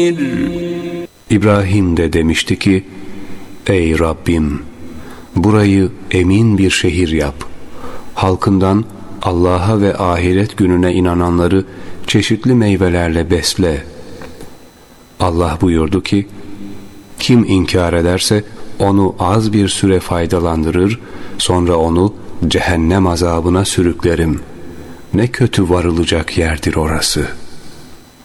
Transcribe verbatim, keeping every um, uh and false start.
İbrahim de demişti ki, ey Rabbim, burayı emin bir şehir yap. Halkından Allah'a ve ahiret gününe inananları çeşitli meyvelerle besle. Allah buyurdu ki, kim inkar ederse onu az bir süre faydalandırır, sonra onu cehennem azabına sürüklerim. Ne kötü varılacak yerdir orası.